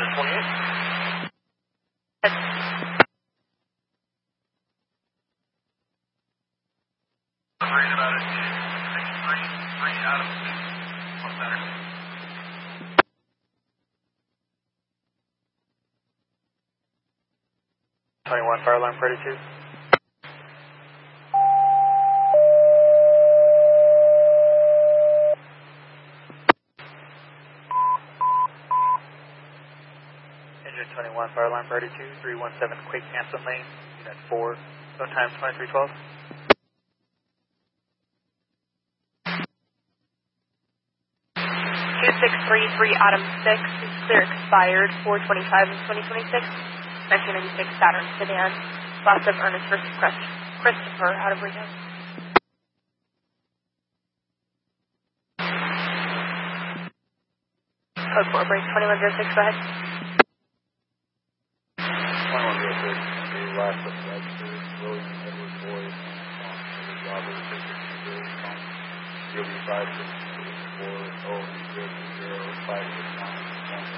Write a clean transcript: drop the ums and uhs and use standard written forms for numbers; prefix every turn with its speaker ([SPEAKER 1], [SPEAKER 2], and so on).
[SPEAKER 1] Worried about it. 633 out of 6. What's better? 21, fire alarm 32. Engine 21, fire alarm 32, 317 Quake Hanson Lane, unit 4, phone time 2312.
[SPEAKER 2] 2633 Adam 6 is clear expired 425 of 2026. 1996 Saturn sedan. Loss of Ernest versus Christopher out of Reno. Code 4 break 2106, go ahead.
[SPEAKER 1] 2106, the last of register, William Edward Boyd, Robert Fisher, you'll be 564 0 0 569